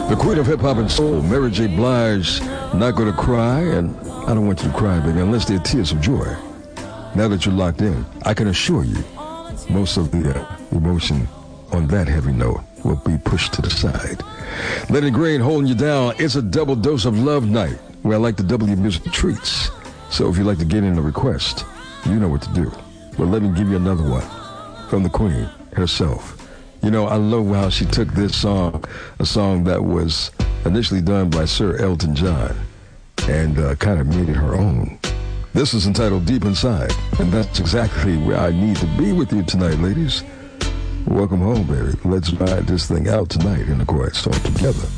The queen of hip-hop and soul, Mary J. Blige, Not Gonna Cry, and I don't want you to cry, baby, unless they're tears of joy. Now that you're locked in, I can assure you, most of the emotion on that heavy note will be pushed to the side. Lenny Green holding you down. It's a double dose of love night, where I like to double your music treats. So if you'd like to get in a request, you know what to do. But let me give you another one from the queen herself. You know, I love how she took this song, a song that was initially done by Sir Elton John, and kind of made it her own. This is entitled Deep Inside, and that's exactly where I need to be with you tonight, ladies. Welcome home, baby. Let's ride this thing out tonight in the Quiet Storm together.